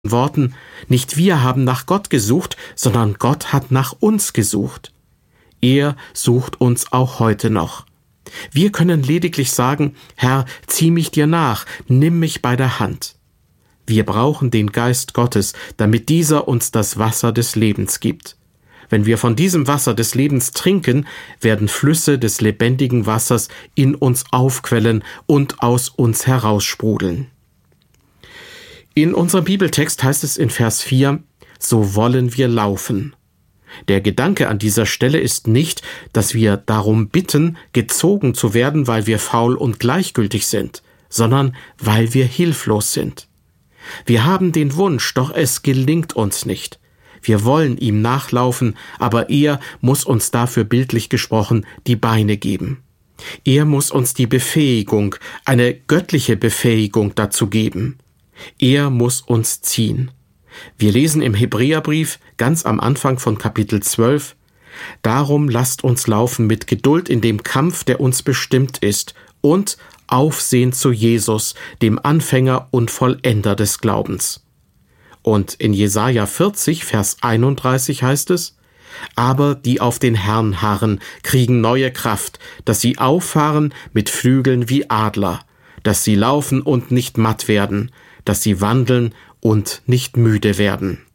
Worten, nicht wir haben nach Gott gesucht, sondern Gott hat nach uns gesucht. Er sucht uns auch heute noch. Wir können lediglich sagen, Herr, zieh mich dir nach, nimm mich bei der Hand. Wir brauchen den Geist Gottes, damit dieser uns das Wasser des Lebens gibt. Wenn wir von diesem Wasser des Lebens trinken, werden Flüsse des lebendigen Wassers in uns aufquellen und aus uns heraussprudeln. In unserem Bibeltext heißt es in Vers 4, so wollen wir laufen. Der Gedanke an dieser Stelle ist nicht, dass wir darum bitten, gezogen zu werden, weil wir faul und gleichgültig sind, sondern weil wir hilflos sind. Wir haben den Wunsch, doch es gelingt uns nicht. Wir wollen ihm nachlaufen, aber er muss uns dafür bildlich gesprochen die Beine geben. Er muss uns die Befähigung, eine göttliche Befähigung dazu geben. Er muss uns ziehen. Wir lesen im Hebräerbrief ganz am Anfang von Kapitel 12, darum lasst uns laufen mit Geduld in dem Kampf, der uns bestimmt ist, und Aufsehen zu Jesus, dem Anfänger und Vollender des Glaubens. Und in Jesaja 40, Vers 31 heißt es, aber die auf den Herrn harren, kriegen neue Kraft, dass sie auffahren mit Flügeln wie Adler, dass sie laufen und nicht matt werden, dass sie wandeln und nicht müde werden.